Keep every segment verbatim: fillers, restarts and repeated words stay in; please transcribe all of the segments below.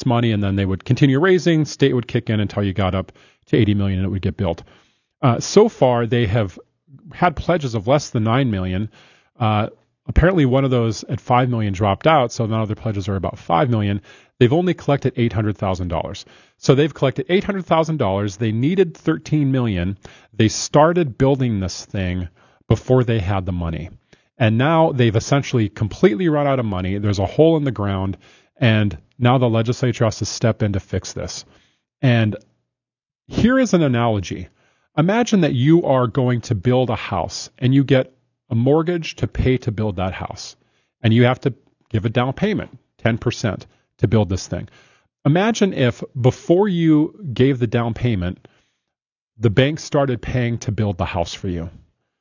money, and then they would continue raising. State would kick in until you got up to eighty million, and it would get built. Uh, so far, they have had pledges of less than nine million. Uh, apparently, one of those at five million dropped out, so now their pledges are about five million. They've only collected eight hundred thousand dollars. So they've collected eight hundred thousand dollars. They needed thirteen million dollars. They started building this thing before they had the money. And now they've essentially completely run out of money. There's a hole in the ground, and now the legislature has to step in to fix this. And here is an analogy. Imagine that you are going to build a house, and you get a mortgage to pay to build that house. And you have to give a down payment, ten percent, to build this thing. Imagine if before you gave the down payment, the bank started paying to build the house for you.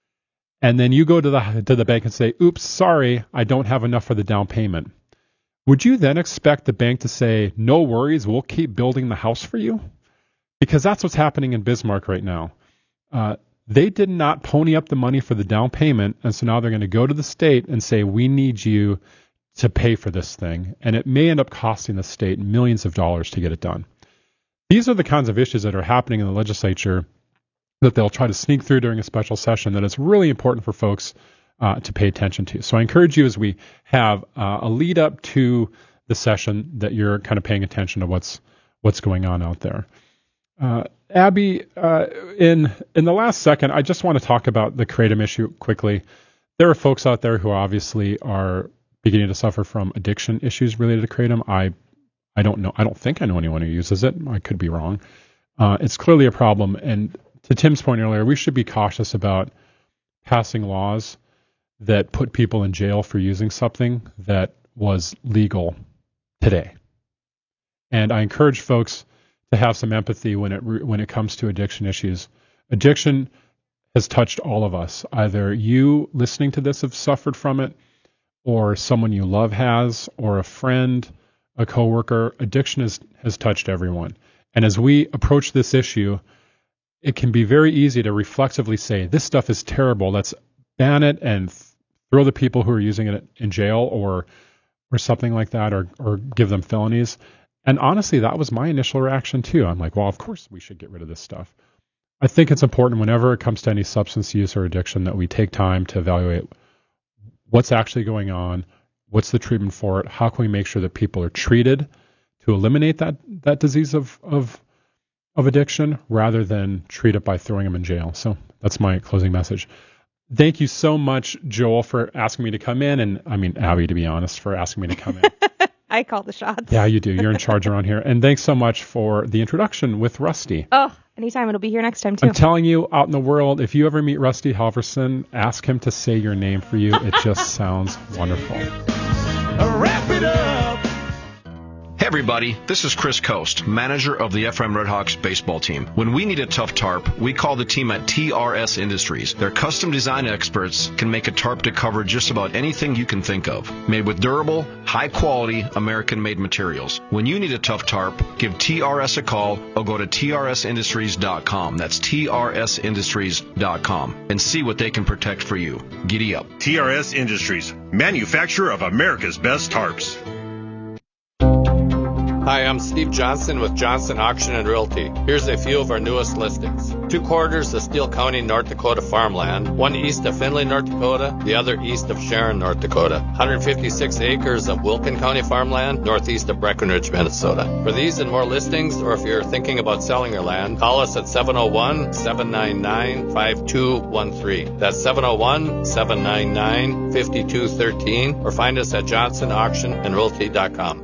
And then you go to the to the bank and say, oops, sorry, I don't have enough for the down payment. Would you then expect the bank to say, no worries, we'll keep building the house for you? Because that's what's happening in Bismarck right now. Uh, they did not pony up the money for the down payment, and so now they're going to go to the state and say, we need you to pay for this thing. And it may end up costing the state millions of dollars to get it done. These are the kinds of issues that are happening in the legislature that they'll try to sneak through during a special session that it's really important for folks uh, to pay attention to. So I encourage you, as we have uh, a lead up to the session, that you're kind of paying attention to what's what's going on out there. Uh, Abby, uh, in in the last second, I just want to talk about the Kratom issue quickly. There are folks out there who obviously are beginning to suffer from addiction issues related to Kratom. I I don't know. I don't think I know anyone who uses it. I could be wrong. Uh, it's clearly a problem, and to Tim's point earlier, we should be cautious about passing laws that put people in jail for using something that was legal today. And I encourage folks to have some empathy when it when it comes to addiction issues. Addiction has touched all of us. Either you listening to this have suffered from it, or someone you love has, or a friend, a coworker. Addiction has, has touched everyone. And as we approach this issue, it can be very easy to reflexively say, this stuff is terrible. Let's ban it and th- throw the people who are using it in jail or or something like that, or or give them felonies. And honestly, that was my initial reaction too. I'm like, well, of course we should get rid of this stuff. I think it's important whenever it comes to any substance use or addiction that we take time to evaluate what's actually going on, what's the treatment for it, how can we make sure that people are treated to eliminate that that disease of of of addiction rather than treat it by throwing them in jail. So that's my closing message. Thank you so much, Joel, for asking me to come in. And I mean, Abby, to be honest, for asking me to come in. I call the shots. Yeah, you do. You're in charge around here. And thanks so much for the introduction with Rusty. Oh, anytime. It'll be here next time, too. I'm telling you, out in the world, if you ever meet Rusty Halverson, ask him to say your name for you. It just sounds wonderful. Wrap it up. Hey everybody, this is Chris Coast, manager of the F M Redhawks baseball team. When we need a tough tarp, we call the team at T R S Industries. Their custom design experts can make a tarp to cover just about anything you can think of. Made with durable, high-quality, American-made materials. When you need a tough tarp, give T R S a call or go to T R S industries dot com. That's T R S industries dot com and see what they can protect for you. Giddy up. T R S Industries, manufacturer of America's best tarps. Hi, I'm Steve Johnson with Johnson Auction and Realty. Here's a few of our newest listings. Two quarters of Steele County, North Dakota farmland, one east of Findlay, North Dakota, the other east of Sharon, North Dakota. one hundred fifty-six acres of Wilkin County farmland, northeast of Breckenridge, Minnesota. For these and more listings, or if you're thinking about selling your land, call us at seven oh one, seven nine nine, five two one three. That's seven oh one, seven nine nine, five two one three, or find us at johnson auction and realty dot com.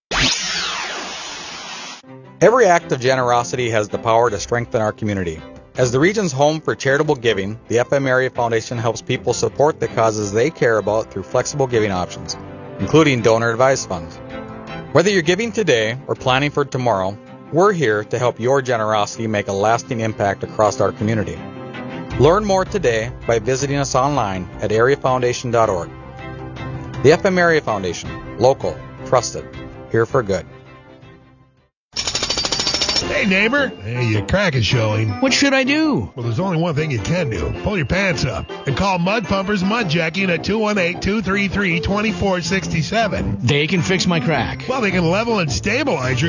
Every act of generosity has the power to strengthen our community. As the region's home for charitable giving, the F M Area Foundation helps people support the causes they care about through flexible giving options, including donor-advised funds. Whether you're giving today or planning for tomorrow, we're here to help your generosity make a lasting impact across our community. Learn more today by visiting us online at area foundation dot org. The F M Area Foundation, local, trusted, here for good. Hey, neighbor. Hey, your crack is showing. What should I do? Well, there's only one thing you can do. Pull your pants up and call Mud Pumpers Mud Jacking at two one eight, two three three, two four six seven. They can fix my crack. Well, they can level and stabilize your